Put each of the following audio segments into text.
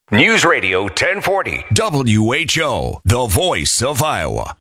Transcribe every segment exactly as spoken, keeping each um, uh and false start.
News Radio ten forty. W H O, the voice of Iowa.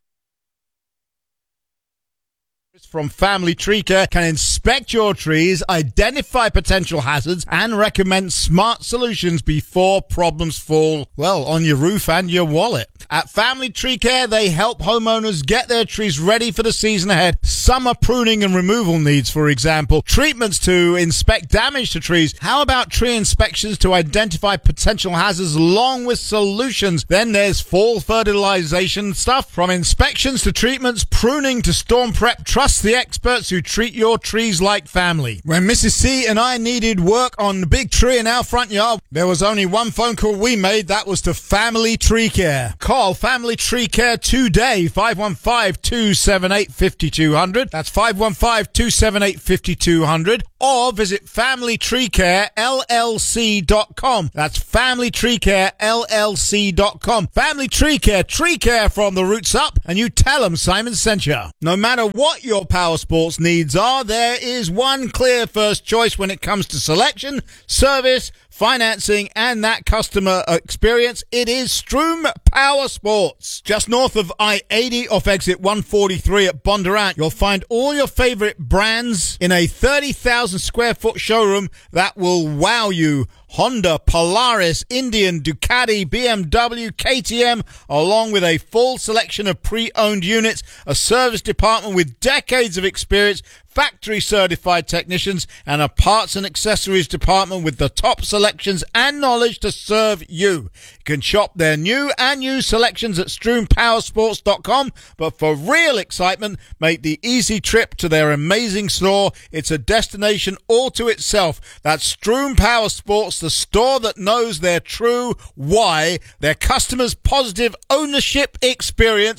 From Family Tree Care can inspect your trees, identify potential hazards, and recommend smart solutions before problems fall, well, on your roof and your wallet. At Family Tree Care, they help homeowners get their trees ready for the season ahead. Summer pruning and removal needs, for example. Treatments to inspect damage to trees. How about tree inspections to identify potential hazards along with solutions? Then there's fall fertilization stuff. From inspections to treatments, pruning to storm prep, trust the experts who treat your trees like family. When Missus C and I needed work on the big tree in our front yard, there was only one phone call we made. That was to Family Tree Care. Call Family Tree Care today, five one five, two seven eight, five two zero zero. That's five one five, two seven eight, five two zero zero. Or visit family tree care L L C dot com. That's family tree care L L C dot com. Family Tree Care, tree care from the roots up, and you tell them Simon sent you. No matter what your power sports needs are, there is one clear first choice when it comes to selection, service, financing, and that customer experience. It is Stroom Power Sports. Just north of I eighty off exit one forty-three at Bondurant, you'll find all your favorite brands in a thirty thousand square foot showroom that will wow you. Honda, Polaris, Indian, Ducati, B M W, K T M, along with a full selection of pre-owned units, a service department with decades of experience, factory-certified technicians, and a parts and accessories department with the top selections and knowledge to serve you. You can shop their new and used selections at stroom power sports dot com, but for real excitement, make the easy trip to their amazing store. It's a destination all to itself. That's Stroom Power Sports, the store that knows their true why, their customers' positive ownership experience,